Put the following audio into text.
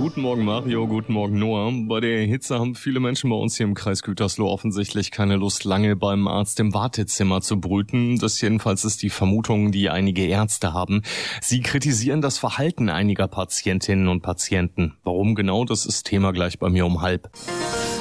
Guten Morgen Mario, guten Morgen Noah. Bei der Hitze haben viele Menschen bei uns hier im Kreis Gütersloh offensichtlich keine Lust, lange beim Arzt im Wartezimmer zu brüten. Das jedenfalls ist die Vermutung, die einige Ärzte haben. Sie kritisieren das Verhalten einiger Patientinnen und Patienten. Warum genau, das ist Thema gleich bei mir um 12:30.